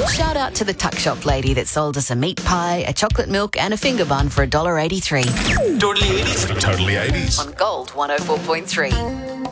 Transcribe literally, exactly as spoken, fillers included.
Shout out to the tuck shop lady that sold us a meat pie, a chocolate milk and a finger bun for one dollar eighty-three. Totally eighties. Totally eighties. On Gold one oh four point three.